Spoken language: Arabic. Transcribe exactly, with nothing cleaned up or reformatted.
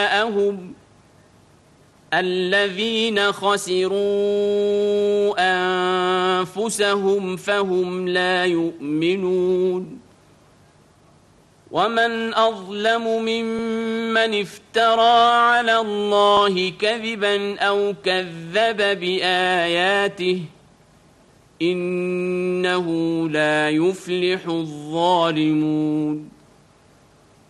جاءهم الذين خسروا أنفسهم فهم لا يؤمنون ومن أظلم ممن افترى على الله كذبا أو كذب بآياته إنه لا يفلح الظالمون